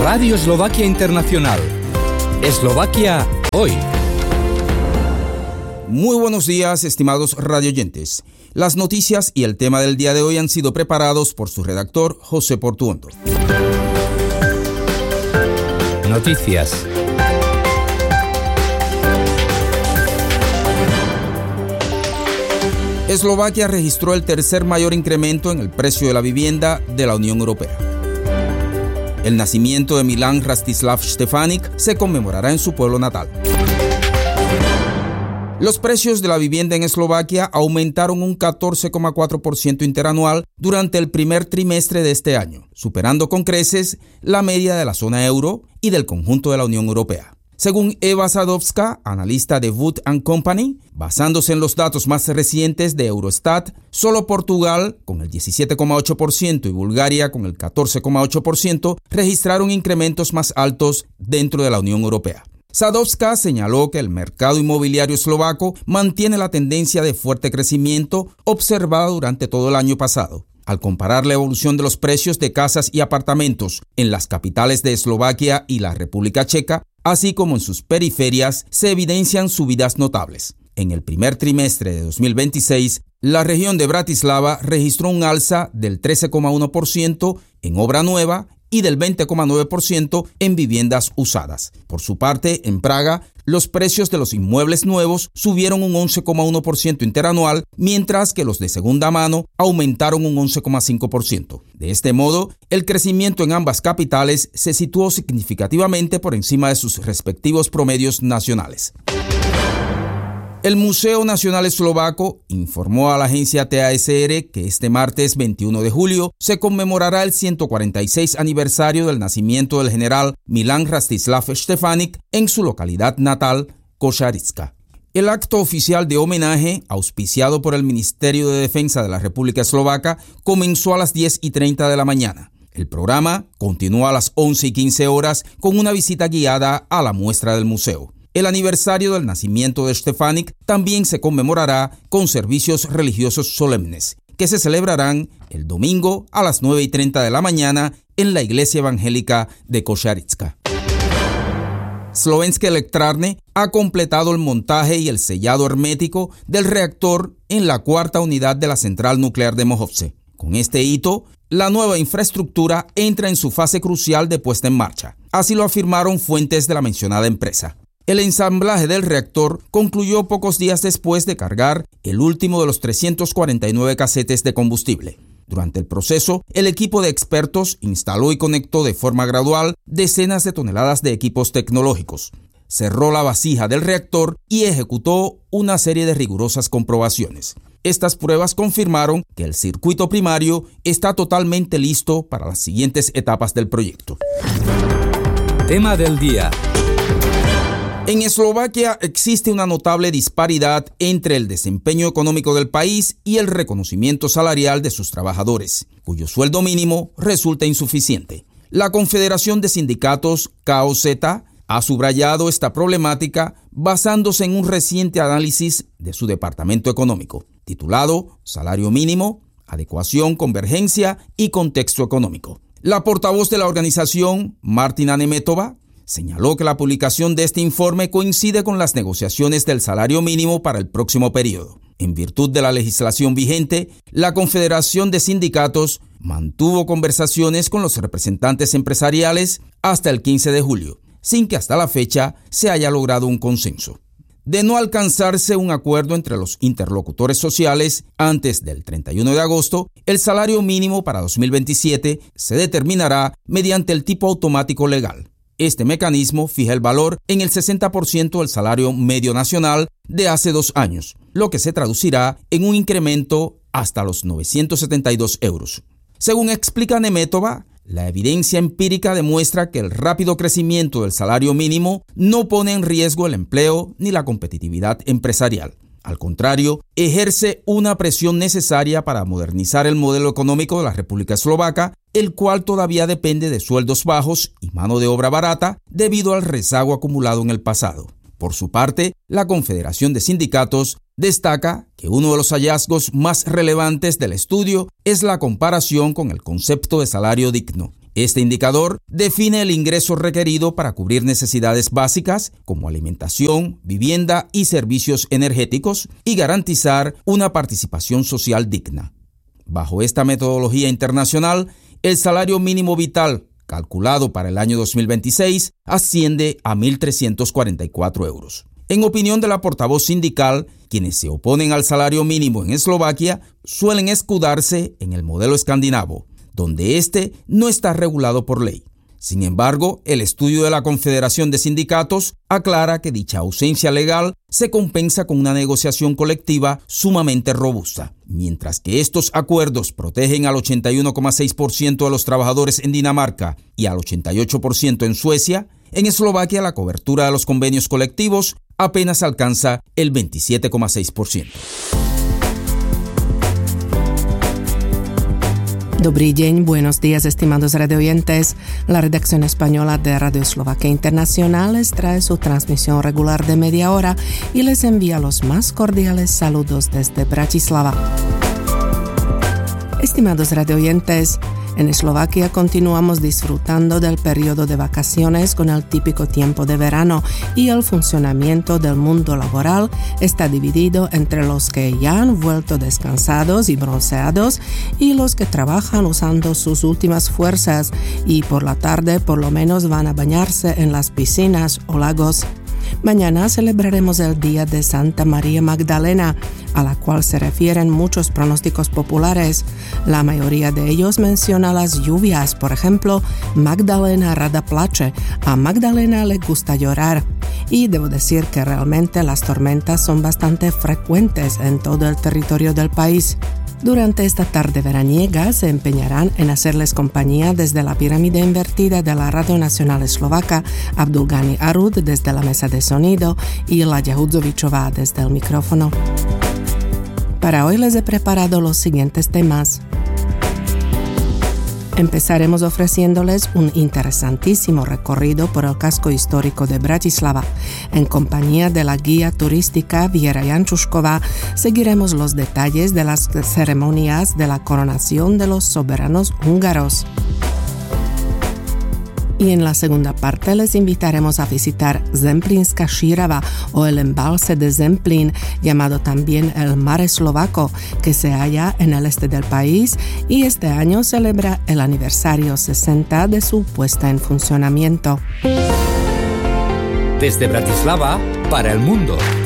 Radio Eslovaquia Internacional. Eslovaquia hoy. Muy buenos días, estimados radioyentes. Las noticias y el tema del día de hoy han sido preparados por su redactor, José Portuondo. Noticias. Eslovaquia registró el tercer mayor incremento en el precio de la vivienda de la Unión Europea. El nacimiento de Milan Rastislav Štefánik se conmemorará en su pueblo natal. Los precios de la vivienda en Eslovaquia aumentaron un 14,4% interanual durante el primer trimestre de este año, superando con creces la media de la zona euro y del conjunto de la Unión Europea. Según Eva Sadowska, analista de Wood & Company, basándose en los datos más recientes de Eurostat, solo Portugal, con el 17,8% y Bulgaria, con el 14,8%, registraron incrementos más altos dentro de la Unión Europea. Sadowska señaló que el mercado inmobiliario eslovaco mantiene la tendencia de fuerte crecimiento observada durante todo el año pasado. Al comparar la evolución de los precios de casas y apartamentos en las capitales de Eslovaquia y la República Checa, así como en sus periferias, se evidencian subidas notables. En el primer trimestre de 2026, la región de Bratislava registró un alza del 13,1% en obra nueva y del 20,9% en viviendas usadas. Por su parte, en Praga, los precios de los inmuebles nuevos subieron un 11,1% interanual, mientras que los de segunda mano aumentaron un 11,5%. De este modo, el crecimiento en ambas capitales se situó significativamente por encima de sus respectivos promedios nacionales. El Museo Nacional Eslovaco informó a la agencia TASR que este martes 21 de julio se conmemorará el 146 aniversario del nacimiento del general Milan Rastislav Štefánik en su localidad natal, Košarica. El acto oficial de homenaje, auspiciado por el Ministerio de Defensa de la República Eslovaca, comenzó a las 10:30 de la mañana. El programa continuó a las 11:15 horas con una visita guiada a la muestra del museo. El aniversario del nacimiento de Štefánik también se conmemorará con servicios religiosos solemnes, que se celebrarán el domingo a las 9:30 de la mañana en la iglesia evangélica de Košarica. Slovenské elektrárne ha completado el montaje y el sellado hermético del reactor en la cuarta unidad de la central nuclear de Mochovce. Con este hito, la nueva infraestructura entra en su fase crucial de puesta en marcha. Así lo afirmaron fuentes de la mencionada empresa. El ensamblaje del reactor concluyó pocos días después de cargar el último de los 349 casetes de combustible. Durante el proceso, el equipo de expertos instaló y conectó de forma gradual decenas de toneladas de equipos tecnológicos. Cerró la vasija del reactor y ejecutó una serie de rigurosas comprobaciones. Estas pruebas confirmaron que el circuito primario está totalmente listo para las siguientes etapas del proyecto. Tema del día. En Eslovaquia existe una notable disparidad entre el desempeño económico del país y el reconocimiento salarial de sus trabajadores, cuyo sueldo mínimo resulta insuficiente. La Confederación de Sindicatos, KOZ, ha subrayado esta problemática basándose en un reciente análisis de su departamento económico, titulado Salario Mínimo, Adecuación, Convergencia y Contexto Económico. La portavoz de la organización, Martina Nemetova, señaló que la publicación de este informe coincide con las negociaciones del salario mínimo para el próximo periodo. En virtud de la legislación vigente, la Confederación de Sindicatos mantuvo conversaciones con los representantes empresariales hasta el 15 de julio, sin que hasta la fecha se haya logrado un consenso. De no alcanzarse un acuerdo entre los interlocutores sociales antes del 31 de agosto, el salario mínimo para 2027 se determinará mediante el tipo automático legal. Este mecanismo fija el valor en el 60% del salario medio nacional de hace 2 años, lo que se traducirá en un incremento hasta los 972 euros. Según explica Nemetova, la evidencia empírica demuestra que el rápido crecimiento del salario mínimo no pone en riesgo el empleo ni la competitividad empresarial. Al contrario, ejerce una presión necesaria para modernizar el modelo económico de la República Eslovaca, el cual todavía depende de sueldos bajos y mano de obra barata debido al rezago acumulado en el pasado. Por su parte, la Confederación de Sindicatos destaca que uno de los hallazgos más relevantes del estudio es la comparación con el concepto de salario digno, Este indicador define el ingreso requerido para cubrir necesidades básicas como alimentación, vivienda y servicios energéticos y garantizar una participación social digna. Bajo esta metodología internacional, el salario mínimo vital, calculado para el año 2026, asciende a 1.344 euros. En opinión de la portavoz sindical, quienes se oponen al salario mínimo en Eslovaquia suelen escudarse en el modelo escandinavo, donde este no está regulado por ley. Sin embargo, el estudio de la Confederación de Sindicatos aclara que dicha ausencia legal se compensa con una negociación colectiva sumamente robusta. Mientras que estos acuerdos protegen al 81,6% de los trabajadores en Dinamarca y al 88% en Suecia, en Eslovaquia la cobertura de los convenios colectivos apenas alcanza el 27,6%. Dobrý deň, buenos días, estimados radioyentes. La redacción española de Radio Eslovaquia Internacional les trae su transmisión regular de media hora y les envía los más cordiales saludos desde Bratislava. Estimados radioyentes, en Eslovaquia continuamos disfrutando del periodo de vacaciones con el típico tiempo de verano y el funcionamiento del mundo laboral está dividido entre los que ya han vuelto descansados y bronceados y los que trabajan usando sus últimas fuerzas y por la tarde por lo menos van a bañarse en las piscinas o lagos. Mañana celebraremos el Día de Santa María Magdalena, a la cual se refieren muchos pronósticos populares. La mayoría de ellos menciona las lluvias, por ejemplo, Magdalena rada plače, a Magdalena le gusta llorar. Y debo decir que realmente las tormentas son bastante frecuentes en todo el territorio del país. Durante esta tarde veraniega se empeñarán en hacerles compañía desde la pirámide invertida de la Radio Nacional Eslovaca, Abdulgani Arud desde la mesa de sonido y Ladia Hudzovičová desde el micrófono. Para hoy les he preparado los siguientes temas. Empezaremos ofreciéndoles un interesantísimo recorrido por el casco histórico de Bratislava. En compañía de la guía turística Viera Jančušková, seguiremos los detalles de las ceremonias de la coronación de los soberanos húngaros. Y en la segunda parte les invitaremos a visitar Zemplínska Šírava o el embalse de Zemplín, llamado también el Mar Eslovaco, que se halla en el este del país y este año celebra el aniversario 60 de su puesta en funcionamiento. Desde Bratislava para el mundo.